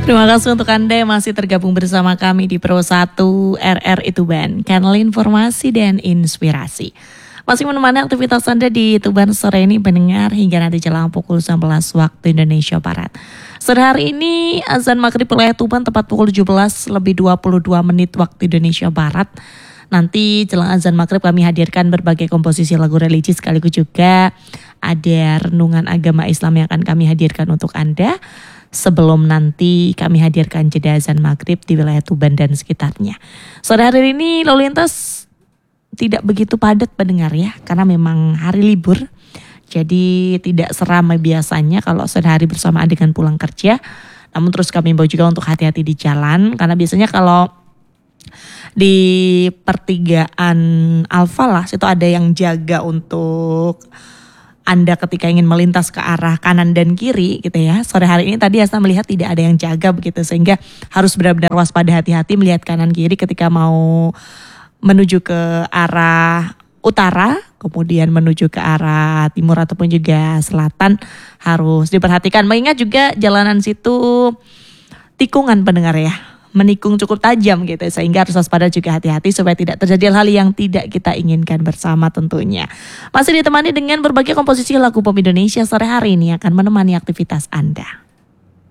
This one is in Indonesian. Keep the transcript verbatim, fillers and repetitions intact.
Terima kasih untuk Anda yang masih tergabung bersama kami di Pro satu R R I Tuban, kanal informasi dan inspirasi. Masih menemani aktivitas Anda di Tuban sore ini pendengar hingga nanti jelang pukul sembilan belas waktu Indonesia Barat. Sore hari ini azan maghrib wilayah Tuban tepat pukul tujuh belas lebih dua puluh dua menit waktu Indonesia Barat. Nanti jelang azan maghrib kami hadirkan berbagai komposisi lagu religi sekaligus juga ada renungan agama Islam yang akan kami hadirkan untuk Anda. Sebelum nanti kami hadirkan jeda azan maghrib di wilayah Tuban dan sekitarnya. Sore hari ini lalu lintas tidak begitu padat pendengar ya, karena memang hari libur. Jadi tidak seramai biasanya kalau sore hari bersamaan dengan pulang kerja. Namun terus kami himbau juga untuk hati-hati di jalan, karena biasanya kalau di pertigaan Al-Falah itu ada yang jaga untuk Anda ketika ingin melintas ke arah kanan dan kiri gitu ya. Sore hari ini tadi Asna melihat tidak ada yang jaga begitu, sehingga harus benar-benar waspada, hati-hati melihat kanan kiri ketika mau menuju ke arah utara, kemudian menuju ke arah timur ataupun juga selatan, harus diperhatikan. Mengingat juga jalanan situ tikungan pendengar ya, menikung cukup tajam gitu, sehingga harus waspada juga hati-hati supaya tidak terjadi hal yang tidak kita inginkan bersama tentunya. Masih ditemani dengan berbagai komposisi lagu pop Indonesia, sore hari ini akan menemani aktivitas Anda.